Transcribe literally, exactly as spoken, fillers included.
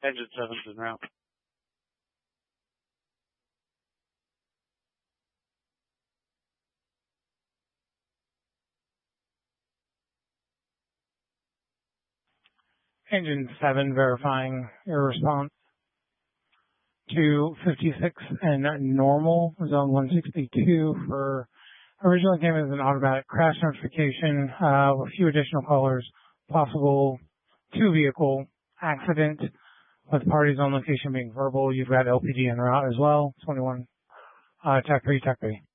Engine seven's en route. Engine seven verifying your response to fifty-six and normal, zone one sixty-two for originally came as an automatic crash notification uh, with a few additional colors, possible two-vehicle accident with parties on location being verbal. You've got L P D en route as well, twenty-one, uh, Tech three, Tech three.